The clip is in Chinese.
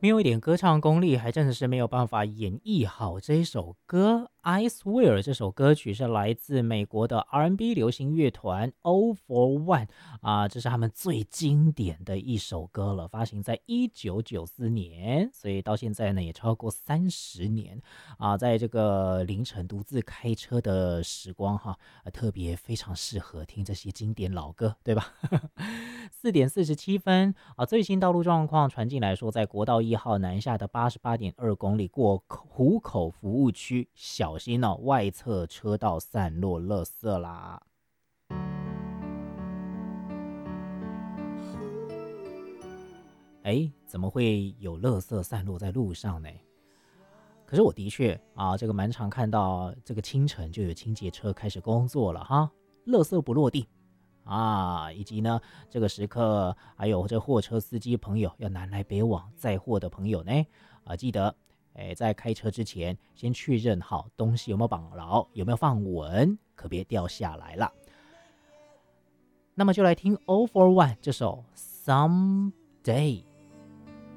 没有一点歌唱功力，还真的是没有办法演绎好这一首歌。I Swear 这首歌曲是来自美国的 R&B 流行乐团 All for One 这是他们最经典的一首歌了，发行在1994年，所以到现在呢也超过30年在这个凌晨独自开车的时光特别非常适合听这些经典老歌，对吧？4:47最新道路状况传进来说，在国道1号南下的88.2公里过湖口服务区，小心外侧车道散落垃圾啦。怎么会有垃圾散落在路上呢？可是我的确这个蛮常看到，这个清晨就有清洁车开始工作了哈，垃圾不落地以及呢，这个时刻还有这货车司机朋友要南来北往载货的朋友呢记得在开车之前先确认好东西有没有绑牢，有没有放稳，可别掉下来了。那么就来听 All for One 这首 Someday。